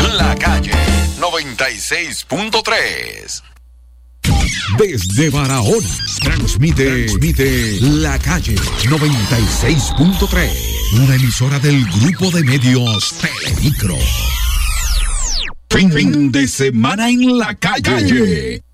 La Calle 96.3. Desde Barahona, transmite La Calle 96.3, una emisora del grupo de medios Telemicro. Fin de semana en La Calle.